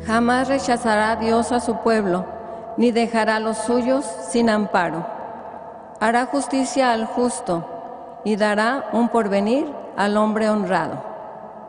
Jamás rechazará Dios a su pueblo, ni dejará a los suyos sin amparo. Hará justicia al justo y dará un porvenir al hombre honrado.